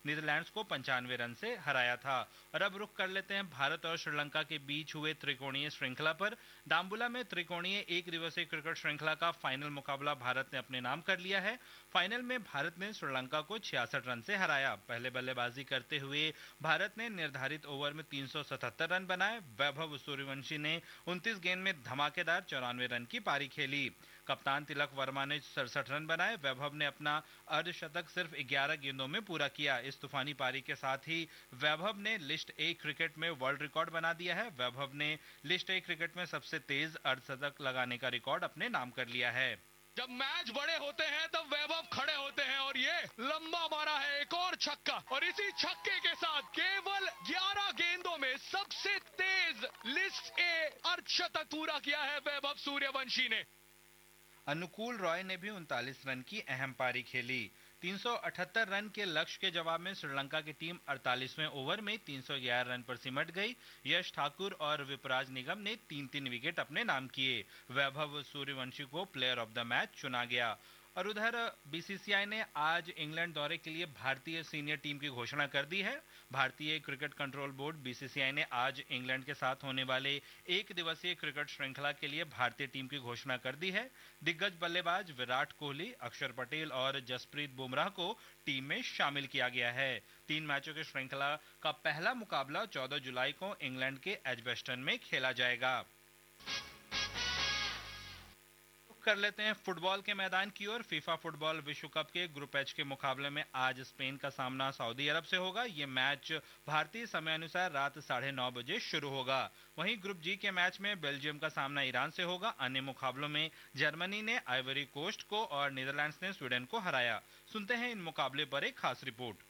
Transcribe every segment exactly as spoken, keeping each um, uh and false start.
Netherlands को पंचानवे run से हराया था। और अब रुख कर लेते हैं भारत और श्रीलंका के बीच हुए त्रिकोणीय श्रृंखला पर। दाम्बुला में त्रिकोणीय एक दिवसीय क्रिकेट श्रृंखला का फाइनल मुकाबला भारत ने अपने नाम कर लिया है। फाइनल में भारत ने श्रीलंका को छियासठ रन से हराया। पहले बल्लेबाजी करते हुए भारत ने निर्धारित ओवर में तीन सौ सतहत्तर रन बनाए। वैभव सूर्यवंशी ने उनतीस गेंद में धमाकेदार चौरानवे रन की पारी खेली। कप्तान तिलक वर्मा ने सड़सठ रन बनाए। वैभव ने अपना अर्धशतक सिर्फ ग्यारह गेंदों में पूरा किया। इस तूफानी पारी के साथ ही वैभव ने लिस्ट ए क्रिकेट में वर्ल्ड रिकॉर्ड बना दिया है। वैभव ने लिस्ट ए क्रिकेट में सबसे तेज अर्धशतक लगाने का रिकॉर्ड अपने नाम कर लिया है। जब मैच बड़े होते हैं तब वैभव खड़े होते हैं और ये लंबा मारा है एक और छक्का और इसी छक्के के साथ केवल ग्यारह गेंदों में सबसे तेज लिस्ट ए अर्धशतक पूरा किया है वैभव सूर्यवंशी ने। अनुकूल रॉय ने भी उनतालीस रन की अहम पारी खेली। तीन सौ अठहत्तर रन के लक्ष्य के जवाब में श्रीलंका की टीम अड़तालीसवें ओवर में तीन सौ ग्यारह रन पर सिमट गई। यश ठाकुर और विपराज निगम ने तीन तीन विकेट अपने नाम किए। वैभव सूर्यवंशी को प्लेयर ऑफ द मैच चुना गया। और उधर बीसीसीआई ने आज इंग्लैंड दौरे के लिए भारतीय सीनियर टीम की घोषणा कर दी है। भारतीय क्रिकेट कंट्रोल बोर्ड बीसीसीआई ने आज इंग्लैंड के साथ होने वाले एक दिवसीय क्रिकेट श्रृंखला के लिए भारतीय टीम की घोषणा कर दी है। दिग्गज बल्लेबाज विराट कोहली, अक्षर पटेल और जसप्रीत बुमराह को टीम में शामिल किया गया है। तीन मैचों की श्रृंखला का पहला मुकाबला चौदह जुलाई को इंग्लैंड के एजबेस्टन में खेला जाएगा। कर लेते हैं फुटबॉल के मैदान की ओर। फीफा फुटबॉल विश्व कप के ग्रुप एच के मुकाबले में आज स्पेन का सामना सऊदी अरब से होगा। ये मैच भारतीय समय अनुसार रात साढ़े नौ बजे शुरू होगा। वहीं ग्रुप जी के मैच में बेल्जियम का सामना ईरान से होगा। अन्य मुकाबलों में जर्मनी ने आइवरी कोस्ट को और नीदरलैंड्स ने स्वीडन को हराया। सुनते हैं इन मुकाबले पर एक खास रिपोर्ट।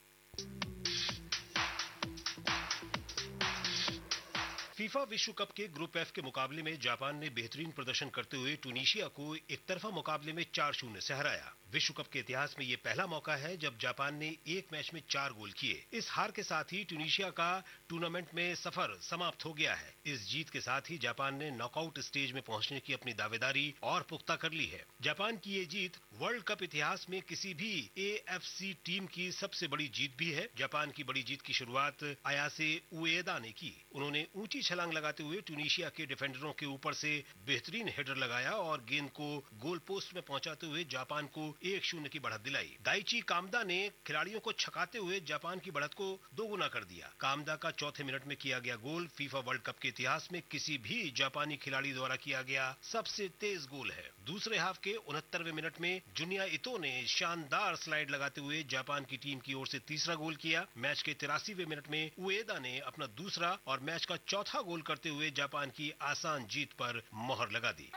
फीफा विश्व कप के ग्रुप एफ के मुकाबले में जापान ने बेहतरीन प्रदर्शन करते हुए ट्यूनीशिया को एक तरफा मुकाबले में चार शून्य से हराया। विश्व कप के इतिहास में यह पहला मौका है जब जापान ने एक मैच में चार गोल किए। इस हार के साथ ही ट्यूनीशिया का टूर्नामेंट में सफर समाप्त हो गया है। इस जीत के साथ ही जापान ने नॉकआउट स्टेज में पहुंचने की अपनी दावेदारी और पुख्ता कर ली है। जापान की ये जीत वर्ल्ड कप इतिहास में किसी भी एएफसी टीम की सबसे बड़ी जीत भी है। जापान की बड़ी जीत की शुरुआत अयासे उएदा ने की। उन्होंने ऊंची छलांग लगाते हुए ट्यूनीशिया के डिफेंडरों के ऊपर से बेहतरीन हेडर लगाया और गेंद को गोल पोस्ट में पहुंचाते हुए जापान को एक शून्य की बढ़त दिलाई। दाइची कामदा ने खिलाड़ियों को छकाते हुए जापान की बढ़त को दोगुना कर दिया। कामदा का चौथे मिनट में किया गया गोल फीफा वर्ल्ड कप के इतिहास में किसी भी जापानी खिलाड़ी द्वारा किया गया सबसे तेज गोल है। दूसरे हाफ के उनहत्तरवें मिनट में जुनिया इतो ने शानदार स्लाइड लगाते हुए जापान की टीम की ओर से तीसरा गोल किया। मैच के तिरासीवें मिनट में उएदा ने अपना दूसरा और मैच का चौथा गोल करते हुए जापान की आसान जीत पर मोहर लगा दी।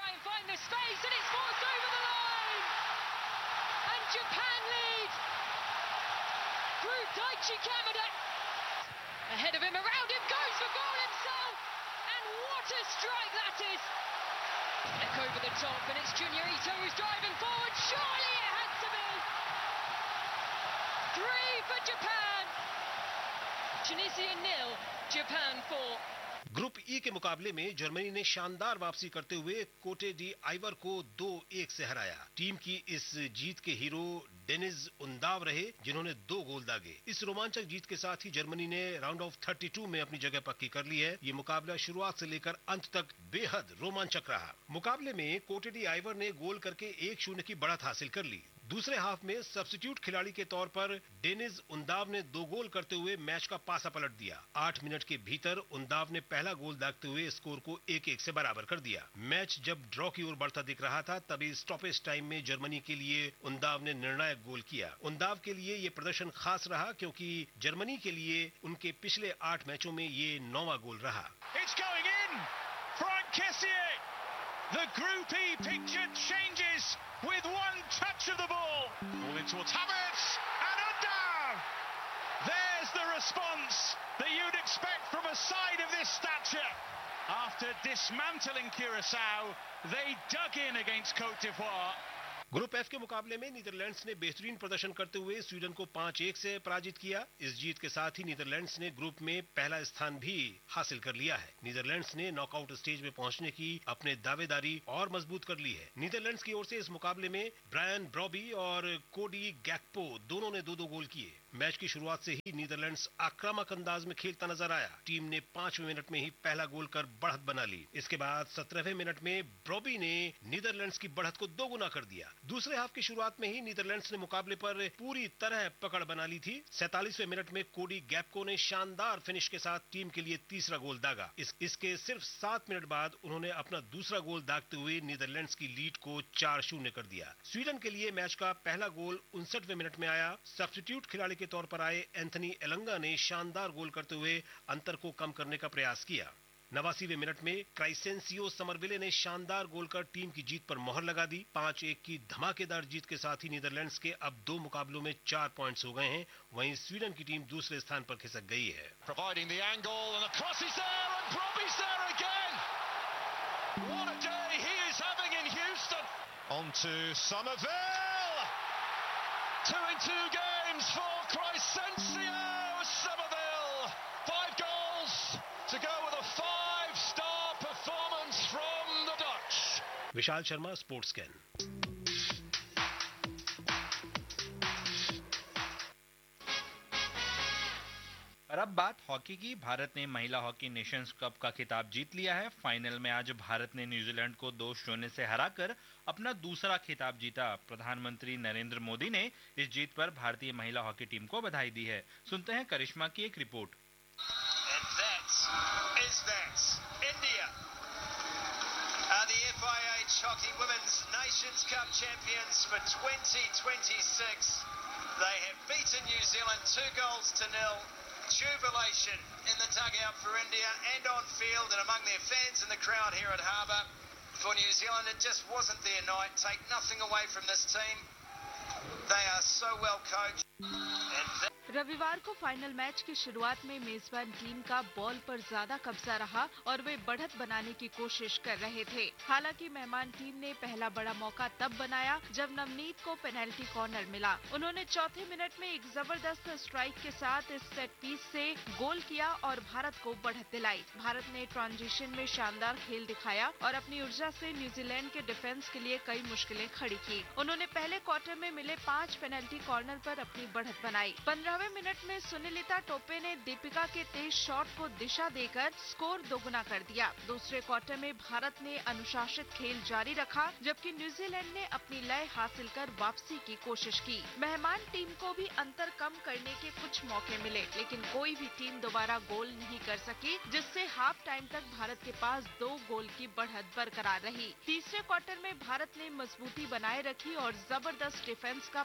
Japan lead through Daichi Kamada. Ahead of him, around him, goes for goal himself. And what a strike that is. Back over the top, and it's Junya Ito who's driving forward. Surely it had to be. Three for Japan. Tunisia nil, Japan four. Group ई के मुकाबले में Germany ने शानदार वापसी करते हुए कोटे D Ivoire को दो एक से हराया। टीम की इस जीत के हीरो डेनिस उंदाव रहे जिन्होंने दो गोल दागे। इस रोमांचक जीत के साथ ही जर्मनी ने राउंड ऑफ बत्तीस में अपनी जगह पक्की कर ली है। ये मुकाबला शुरुआत से लेकर अंत तक बेहद रोमांचक रहा। मुकाबले में कोटे डी आइवर ने गोल करके एक शून्य की बढ़त हासिल कर ली। दूसरे हाफ में सब्स्टिट्यूट खिलाड़ी के तौर पर डेनिस उंदाव ने दो गोल करते हुए मैच का पासा पलट दिया। आठ मिनट के भीतर उंदाव ने पहला गोल दागते हुए स्कोर को एक एक से बराबर कर दिया। मैच जब ड्रॉ की ओर बढ़ता दिख रहा था तभी स्टॉपेज टाइम में जर्मनी के लिए उंदाव ने निर्णायक गोल किया। उंदाव के लिए ये प्रदर्शन खास रहा क्योंकि जर्मनी के लिए उनके पिछले आठ मैचों में ये नौवां गोल रहा। It's going in. Frank Kessié. The Group E picture changes with one touch of the ball. Ball in towards Havertz and Undav. There's the response that you'd expect from a side of this stature. After dismantling Curaçao, they dug in against Côte d'Ivoire. Group F के मुकाबले में Netherlands ने बेहतरीन प्रदर्शन करते हुए Sweden को पांच एक से पराजित किया। इस जीत के साथ ही नीदरलैंड्स ने ग्रुप में पहला स्थान भी हासिल कर लिया है। नीदरलैंड्स ने नॉकआउट स्टेज में पहुंचने की अपने दावेदारी और मजबूत कर ली है। नीदरलैंड्स की ओर से इस मुकाबले में ब्रायन ब्रॉबी और कोडी गैक्पो दोनों ने दो दो गोल किए। मैच की शुरुआत से ही नीदरलैंड्स आक्रामक अंदाज में खेलता नजर आया। टीम ने पांचवें मिनट में ही पहला गोल कर बढ़त बना ली। इसके बाद सत्रहवें मिनट में ब्रॉबी ने नीदरलैंड्स की बढ़त को दोगुना कर दिया। दूसरे हाफ की शुरुआत में ही नीदरलैंड्स ने मुकाबले पर पूरी तरह पकड़ बना ली थी। सैंतालीसवें मिनट में कोडी गैक्पो ने शानदार फिनिश के साथ टीम के लिए तीसरा गोल दागा। इस, इसके सिर्फ सात मिनट बाद उन्होंने अपना दूसरा गोल दागते हुए नीदरलैंड्स की लीड को चार शून्य कर दिया। स्वीडन के लिए मैच का पहला गोल उनसठवें मिनट में आया। सब्स्टिट्यूट खिलाड़ी के तौर पर आए एंथनी एलंगा ने शानदार गोल करते हुए अंतर को कम करने का प्रयास किया। नवासीवें मिनट में क्राइसेंसियो समरविले ने शानदार गोल कर टीम की जीत पर मोहर लगा दी। पांच एक की धमाकेदार जीत के साथ ही नीदरलैंड्स के अब दो मुकाबलों में चार पॉइंट्स हो गए हैं। वहीं स्वीडन की टीम दूसरे स्थान पर खिसक गई है। Providing the angle and the cross is there and Robbie's there again. What a day he is having in Houston. On to Somerville. Two in two games for Crescencio Somerville. Five goals to go with a five-star performance from the Dutch. Vishal Sharma, sports can. और अब बात hockey की। भारत ने महिला hockey Nations cup का खिताब जीत लिया है। फाइनल में आज भारत ने न्यूजीलैंड को दो शून्य से हराकर अपना दूसरा खिताब जीता। प्रधानमंत्री नरेंद्र मोदी ने इस जीत पर भारतीय महिला हॉकी टीम को बधाई दी है। सुनते हैं करिश्मा की एक report. And that is that. India are the F I H Hockey Women's Nations Cup champions for twenty twenty-six. They have beaten New Zealand two goals to nil. Jubilation in the dugout for India and on field and among their fans and the crowd here at Harbour. For New Zealand, it just wasn't their night. Take nothing away from this team. They are so well coached. And that रविवार को final match की शुरुआत में मेजबान team का ball पर ज्यादा कब्जा रहा और वे बढ़त बनाने की कोशिश कर रहे थे। हालांकि मेहमान टीम ने पहला बड़ा मौका तब बनाया जब नवनीत को पेनल्टी कॉर्नर मिला। उन्होंने चौथे मिनट में एक जबरदस्त स्ट्राइक के साथ इस सेट पीस से गोल किया और भारत को बढ़त दिलाई। भारत ने ट्रांजिशन में शानदार खेल दिखाया और अपनी ऊर्जा से न्यूजीलैंड के डिफेंस के लिए कई मुश्किलें खड़ी की। उन्होंने पहले क्वार्टर में मिले पाँच पेनल्टी कॉर्नर पर अपनी बढ़त बनाई। पंद्रहवें मिनट में सुनीलिता टोपे ने दीपिका के तेज शॉट को दिशा देकर स्कोर दोगुना कर दिया। दूसरे क्वार्टर में भारत ने अनुशासित खेल जारी रखा जबकि न्यूजीलैंड ने अपनी लय हासिल कर वापसी की कोशिश की। मेहमान टीम को भी अंतर कम करने के कुछ मौके मिले लेकिन कोई भी टीम दोबारा गोल नहीं कर सकी, जिससे हाफ टाइम तक भारत के पास दो गोल की बढ़त बरकरार रही। तीसरे क्वार्टर में भारत ने मजबूती बनाए रखी और जबरदस्त डिफेंस का।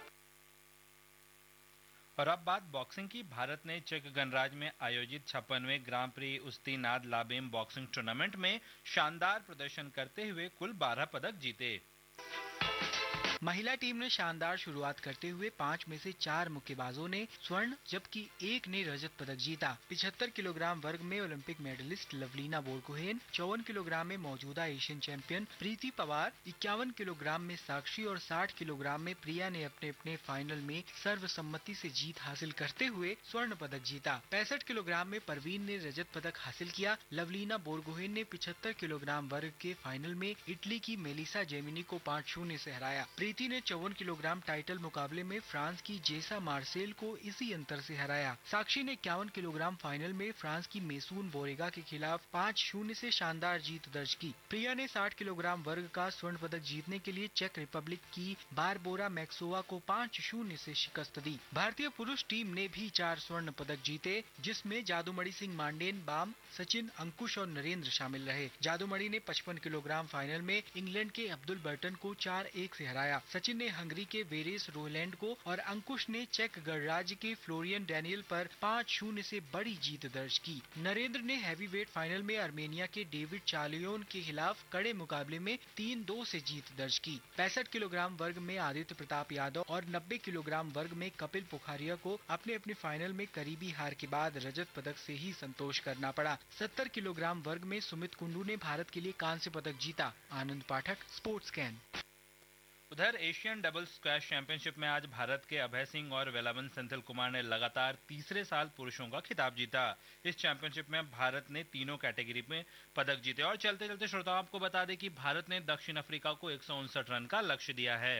और अब बात बॉक्सिंग की। भारत ने चेक गणराज्य में आयोजित छप्पनवें ग्रां प्री उस्ती नाद लाबेम बॉक्सिंग टूर्नामेंट में शानदार प्रदर्शन करते हुए कुल बारह पदक जीते। महिला टीम ने शानदार शुरुआत करते हुए पाँच में से चार मुक्केबाजों ने स्वर्ण जबकि एक ने रजत पदक जीता। पिछहत्तर किलोग्राम वर्ग में ओलंपिक मेडलिस्ट लवलीना बोरगोहेन, चौवन किलोग्राम में मौजूदा एशियन चैंपियन प्रीति पवार, इक्यावन किलोग्राम में साक्षी और साठ किलोग्राम में प्रिया ने अपने अपने फाइनल में सर्वसम्मति से जीत हासिल करते हुए स्वर्ण पदक जीता। पैंसठ किलोग्राम में परवीन ने रजत पदक हासिल किया। लवलीना बोरगोहेन ने पिछहत्तर किलोग्राम वर्ग के फाइनल में इटली की मेलिसा जेमिनी को पाँच शून्य से हराया। प्रीति ने चौवन किलोग्राम टाइटल मुकाबले में फ्रांस की जेसा मार्सेल को इसी अंतर से हराया। साक्षी ने इक्यावन किलोग्राम फाइनल में फ्रांस की मेसून बोरेगा के खिलाफ पाँच शून्य से शानदार जीत दर्ज की। प्रिया ने साठ किलोग्राम वर्ग का स्वर्ण पदक जीतने के लिए चेक रिपब्लिक की बारबोरा मैक्सोवा को पाँच शून्य से शिकस्त दी। भारतीय पुरुष टीम ने भी चार स्वर्ण पदक जीते, जिसमें जादूमणि सिंह मांडेन, बाम, सचिन, अंकुश और नरेंद्र शामिल रहे। जादूमणि ने पचपन किलोग्राम फाइनल में इंग्लैंड के अब्दुल बर्टन को चार एक से हराया। सचिन ने हंगरी के वेरेस रोलैंड को और अंकुश ने चेक गणराज्य के फ्लोरियन डैनियल पर पाँच शून्य से बड़ी जीत दर्ज की। नरेंद्र ने हैवीवेट फाइनल में आर्मेनिया के डेविड चालियोन के खिलाफ कड़े मुकाबले में तीन दो से जीत दर्ज की। पैंसठ किलोग्राम वर्ग में आदित्य प्रताप यादव और नब्बे किलोग्राम वर्ग में कपिल पोखारिया को अपने अपने फाइनल में करीबी हार के बाद रजत पदक से ही संतोष करना पड़ा। सत्तर किलोग्राम वर्ग में सुमित कुंडू ने भारत के लिए कांस्य पदक जीता। आनंद पाठक, स्पोर्ट्स कैन। उधर एशियन डबल स्क्वैश चैंपियनशिप में आज भारत के अभय सिंह और वेलावन सेंथिल कुमार ने लगातार तीसरे साल पुरुषों का खिताब जीता। इस चैंपियनशिप में भारत ने तीनों कैटेगरी में पदक जीते। और चलते चलते श्रोताओं आपको बता दें कि भारत ने दक्षिण अफ्रीका को एक सौ उनसठ रन का लक्ष्य दिया है।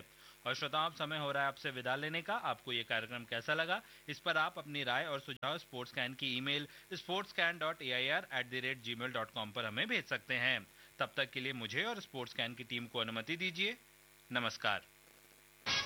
और श्रोताओं, अब समय हो रहा है आपसे विदा लेने का। आपको ये कार्यक्रम कैसा लगा, इस पर आप अपनी राय और सुझाव स्पोर्ट्स कैन की email sports can dot A I R at the rate ji mail dot com पर हमें भेज सकते हैं। तब तक के लिए मुझे और स्पोर्ट्स कैन की टीम को अनुमति दीजिए। नमस्कार।